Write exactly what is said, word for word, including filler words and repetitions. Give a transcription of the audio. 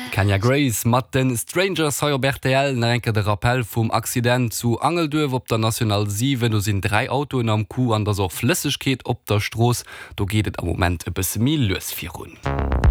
Kenya Grace mat den Strangers heuer B T L enke de Rappel vum Accident zu Angelduew op der National sieben, du sind drei Autoen am Kuh an der so Flüssigkeit op der Stroß, du gehtt am Moment e bis mil los vir hun.